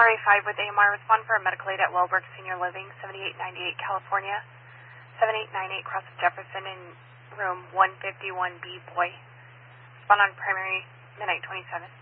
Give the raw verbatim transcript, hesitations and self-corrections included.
R A five with A M R, respond for a medical aid at Wellbrook Senior Living, seventy-eight ninety-eight California, seventy-eight ninety-eight Cross of Jefferson in room one fifty-one B, boy. Respond on primary, midnight twenty-seven.